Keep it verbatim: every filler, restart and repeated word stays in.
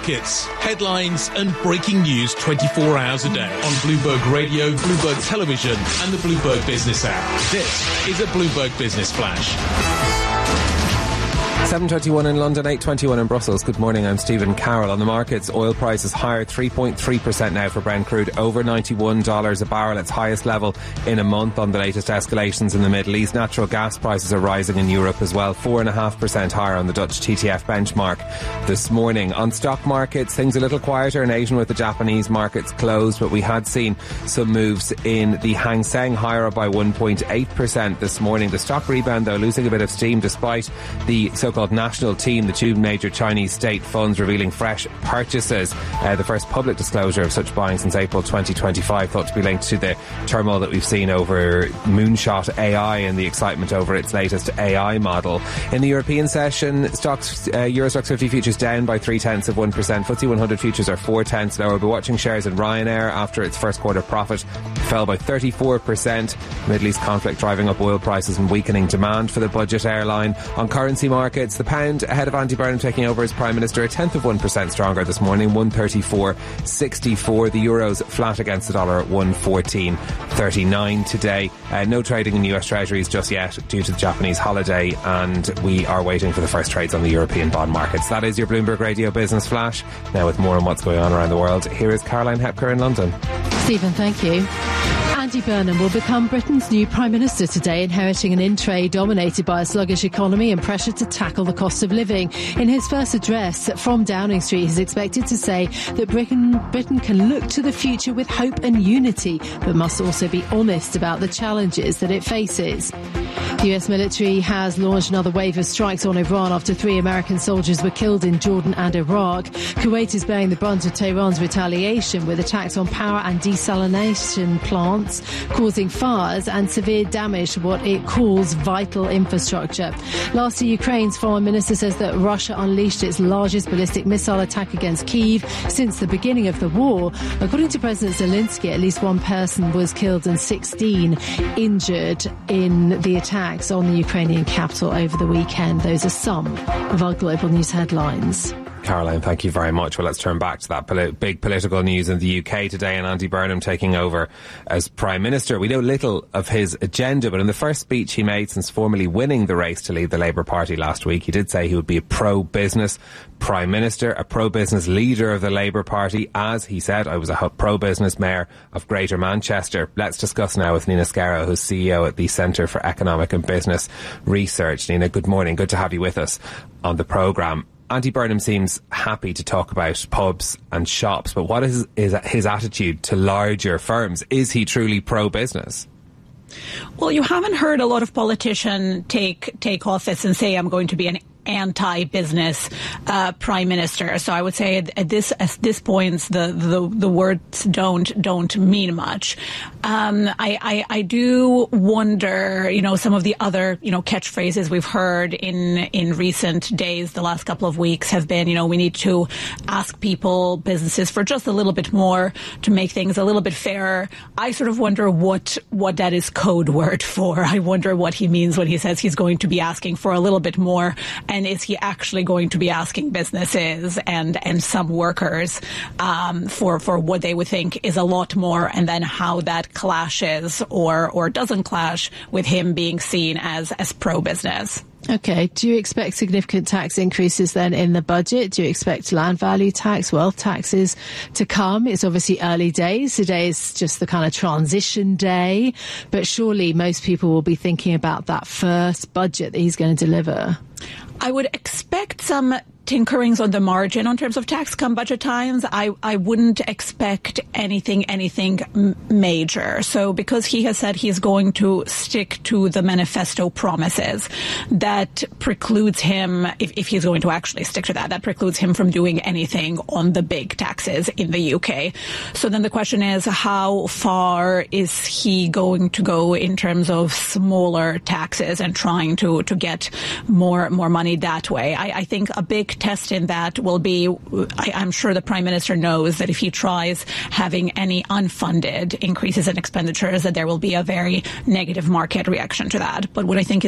markets, headlines and breaking news twenty-four hours a day on Bloomberg Radio, Bloomberg Television and the Bloomberg Business app. This is a Bloomberg Business Flash. seven twenty-one in London, eight twenty-one in Brussels. Good morning, I'm Stephen Carroll. On the markets, oil prices higher three point three percent now for Brent crude, over ninety-one dollars a barrel, its highest level in a month on the latest escalations in the Middle East. Natural gas prices are rising in Europe as well, four point five percent higher on the Dutch T T F benchmark this morning. On stock markets, things a little quieter in Asia with the Japanese markets closed, but we had seen some moves in the Hang Seng, higher by one point eight percent this morning. The stock rebound, though, losing a bit of steam despite the so-called national team, the two major Chinese state funds revealing fresh purchases. Uh, the first public disclosure of such buying since April twenty twenty-five, thought to be linked to the turmoil that we've seen over Moonshot A I and the excitement over its latest A I model. In the European session, stocks, uh, Euro Stoxx fifty futures down by three tenths of one percent. F T S E one hundred futures are four tenths lower. We're watching shares in Ryanair after its first quarter profit fell by thirty-four percent. Middle East conflict driving up oil prices and weakening demand for the budget airline. On currency markets, the pound ahead of Andy Burnham taking over as Prime Minister, a tenth of one percent stronger this morning, one thirty-four sixty-four. The euro's flat against the dollar at one fourteen thirty-nine today. Uh, no trading in U S Treasuries just yet due to the Japanese holiday, and we are waiting for the first trades on the European bond markets. That is your Bloomberg Radio Business Flash. Now with more on what's going on around the world, here is Caroline Hepker in London. Stephen, thank you. Andy Burnham will become Britain's new Prime Minister today, inheriting an in-trade dominated by a sluggish economy and pressure to tackle the cost of living. In his first address from Downing Street, he's expected to say that Britain, Britain can look to the future with hope and unity, but must also be honest about the challenges that it faces. The U S military has launched another wave of strikes on Iran after three American soldiers were killed in Jordan and Iraq. Kuwait is bearing the brunt of Tehran's retaliation with attacks on power and desalination plants, causing fires and severe damage to what it calls vital infrastructure. Lastly, Ukraine's foreign minister says that Russia unleashed its largest ballistic missile attack against Kyiv since the beginning of the war. According to President Zelensky, at least one person was killed and sixteen injured in the attacks on the Ukrainian capital over the weekend. Those are some of our global news headlines. Caroline, thank you very much. Well, let's turn back to that poli- big political news in the U K today and Andy Burnham taking over as Prime Minister. We know little of his agenda, but in the first speech he made since formally winning the race to lead the Labour Party last week, he did say he would be a pro-business Prime Minister, a pro-business leader of the Labour Party. As he said, I was a pro-business mayor of Greater Manchester. Let's discuss now with Nina Scarrow, who's C E O at the Centre for Economic and Business Research. Nina, good morning. Good to have you with us on the programme. Andy Burnham seems happy to talk about pubs and shops, but what is, is his attitude to larger firms? Is he truly pro-business? Well, you haven't heard a lot of politicians take take office and say, I'm going to be an anti-business uh, prime minister. So I would say at, at this at this point, the, the the words don't don't mean much. Um, I, I I do wonder, you know, some of the other you know catchphrases we've heard in in recent days, the last couple of weeks, have been, you know, we need to ask people, businesses, for just a little bit more to make things a little bit fairer. I sort of wonder what what that is code word for. I wonder what he means when he says he's going to be asking for a little bit more. And And is he actually going to be asking businesses and, and some workers um, for, for what they would think is a lot more, and then how that clashes or, or doesn't clash with him being seen as, as pro-business? OK. Do you expect significant tax increases then in the budget? Do you expect land value tax, wealth taxes to come? It's obviously early days. Today is just the kind of transition day. But surely most people will be thinking about that first budget that he's going to deliver. I would expect some tinkerings on the margin on terms of tax come budget times. I, I wouldn't expect anything, anything m- major. So because he has said he's going to stick to the manifesto promises, that precludes him, if, if he's going to actually stick to that, that precludes him from doing anything on the big taxes in the U K. So then the question is, how far is he going to go in terms of smaller taxes and trying to, to get more, more money that way? I, I think a big test in that will be, I, I'm sure the Prime Minister knows that if he tries having any unfunded increases in expenditures, that there will be a very negative market reaction to that. But what I think is